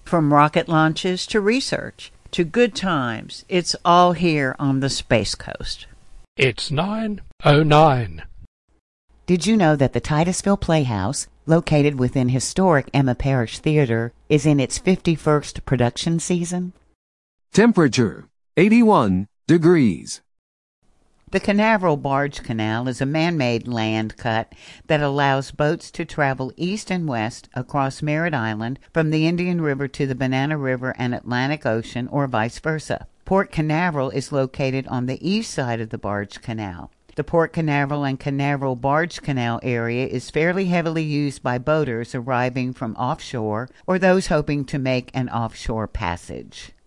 From rocket launches to research to good times, it's all here on the Space Coast. It's 9:09. Did you know that the Titusville Playhouse, located within historic Emma Parish Theater, is in its 51st production season? Temperature, 81 degrees. The Canaveral Barge Canal is a man-made land cut that allows boats to travel east and west across Merritt Island from the Indian River to the Banana River and Atlantic Ocean, or vice versa. Port Canaveral is located on the east side of the Barge Canal. The Port Canaveral and Canaveral Barge Canal area is fairly heavily used by boaters arriving from offshore or those hoping to make an offshore passage.